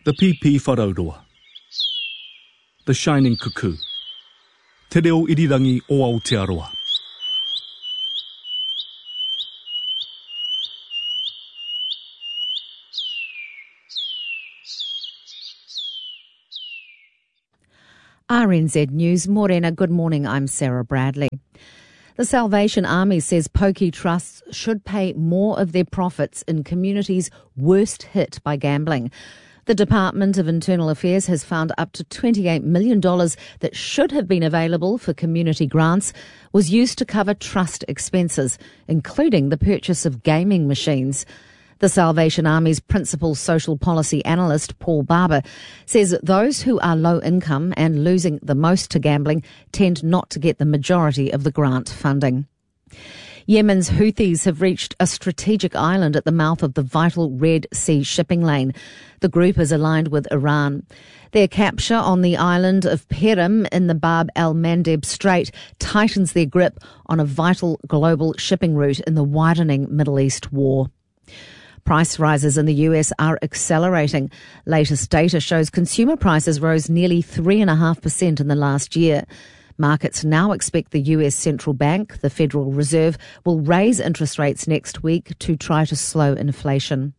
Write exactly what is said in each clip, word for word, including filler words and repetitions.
The Pipi Wharauroa. The Shining Cuckoo. Te reo irirangi o Aotearoa. R N Z News, Morena, good morning, I'm Sarah Bradley. The Salvation Army says pokie trusts should pay more of their profits in communities worst hit by gambling. The Department of Internal Affairs has found up to twenty-eight million dollars that should have been available for community grants was used to cover trust expenses, including the purchase of gaming machines. The Salvation Army's principal social policy analyst, Paul Barber, says those who are low income and losing the most to gambling tend not to get the majority of the grant funding. Yemen's Houthis have reached a strategic island at the mouth of the vital Red Sea shipping lane. The group is aligned with Iran. Their capture on the island of Perim in the Bab el-Mandeb Strait tightens their grip on a vital global shipping route in the widening Middle East war. Price rises in the U S are accelerating. Latest data shows consumer prices rose nearly three point five percent in the last year. Markets now expect the U S Central Bank, the Federal Reserve, will raise interest rates next week to try to slow inflation.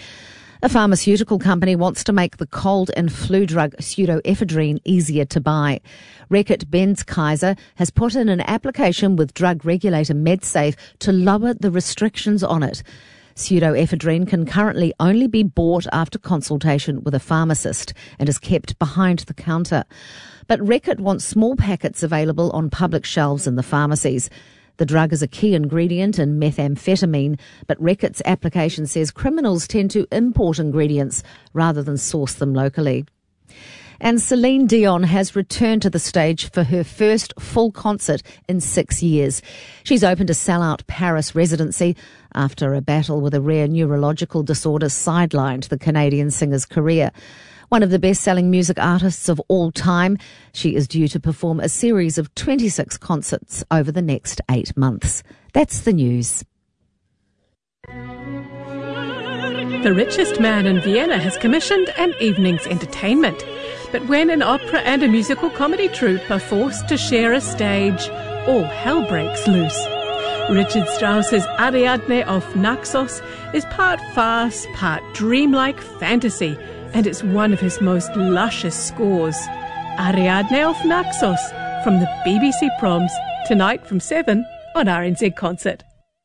A pharmaceutical company wants to make the cold and flu drug pseudoephedrine easier to buy. Reckitt Benz Kaiser has put in an application with drug regulator MedSafe to lower the restrictions on it. Pseudoephedrine can currently only be bought after consultation with a pharmacist and is kept behind the counter. But Reckitt wants small packets available on public shelves in the pharmacies. The drug is a key ingredient in methamphetamine, but Reckitt's application says criminals tend to import ingredients rather than source them locally. And Celine Dion has returned to the stage for her first full concert in six years. She's opened a sellout Paris residency after a battle with a rare neurological disorder sidelined the Canadian singer's career. One of the best-selling music artists of all time, she is due to perform a series of twenty-six concerts over the next eight months. That's the news. The richest man in Vienna has commissioned an evening's entertainment. But when an opera and a musical comedy troupe are forced to share a stage, all hell breaks loose. Richard Strauss's Ariadne of Naxos is part farce, part dreamlike fantasy, and it's one of his most luscious scores. Ariadne of Naxos from the B B C Proms, tonight from seven on R N Z Concert.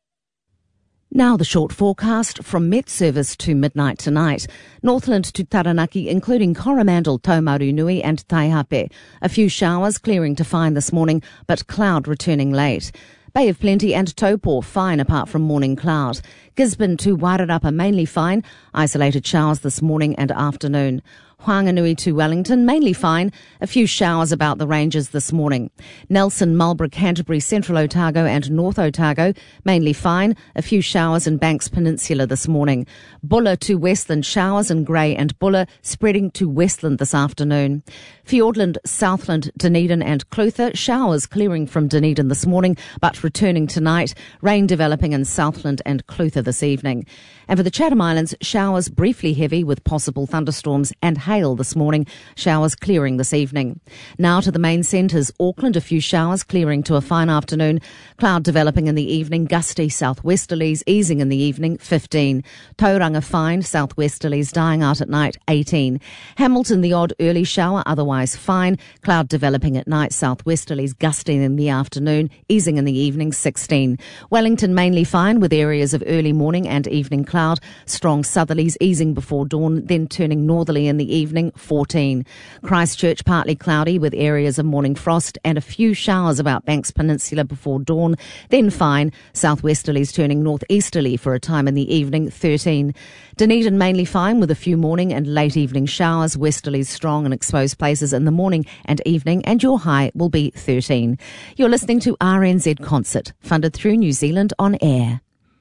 Now the short forecast from Met Service to midnight tonight. Northland to Taranaki, including Coromandel, Taumarunui and Taihape. A few showers clearing to fine this morning, but cloud returning late. Bay of Plenty and Taupo, fine apart from morning cloud. Gisborne to Wairarapa, mainly fine. Isolated showers this morning and afternoon. Whanganui to Wellington, mainly fine. A few showers about the ranges this morning. Nelson, Marlborough, Canterbury, Central Otago and North Otago, mainly fine. A few showers in Banks Peninsula this morning. Bulla to Westland, showers in Grey and Bulla, spreading to Westland this afternoon. Fiordland, Southland, Dunedin and Clutha, showers clearing from Dunedin this morning, but returning tonight. Rain developing in Southland and Clutha this evening. And for the Chatham Islands, showers briefly heavy with possible thunderstorms and hail this morning, showers clearing this evening. Now to the main centres. Auckland, a few showers clearing to a fine afternoon. Cloud developing in the evening, gusty southwesterlies easing in the evening, fifteen. Tauranga fine, southwesterlies dying out at night, eighteen. Hamilton, the odd early shower, otherwise fine. Cloud developing at night, southwesterlies gusting in the afternoon, easing in the evening, sixteen. Wellington mainly fine with areas of early morning and evening cloud. Strong southerlies easing before dawn, then turning northerly in the evening, fourteen. Christchurch partly cloudy with areas of morning frost and a few showers about Banks Peninsula before dawn, then fine. Southwesterlies turning northeasterly for a time in the evening, thirteen. Dunedin mainly fine with a few morning and late evening showers, westerlies strong in exposed places in the morning and evening, and your high will be thirteen. You're listening to R N Z Concert, funded through New Zealand On Air.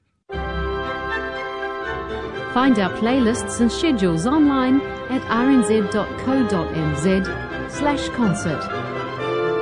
Find our playlists and schedules online at r n z dot co dot n z slash concert.